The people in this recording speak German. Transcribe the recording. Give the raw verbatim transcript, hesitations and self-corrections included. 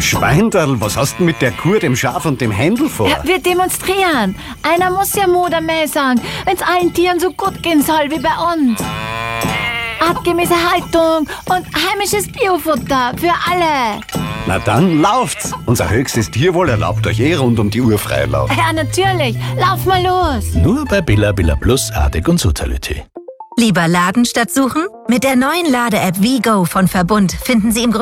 Schweinderl, was hast du mit der Kuh, dem Schaf und dem Händel vor? Ja, wir demonstrieren. Einer muss ja Modermäh sagen, wenn's allen Tieren so gut gehen soll wie bei uns. Artgemäße Haltung und heimisches Biofutter für alle. Na dann lauft's. Unser höchstes Tierwohl erlaubt euch eh rund um die Uhr Freilauf. Ja, natürlich. Lauf mal los. Nur bei Billa Billa Plus, Artig und Sotality. Lieber laden statt suchen? Mit der neuen Lade-App WeGo von Verbund finden Sie im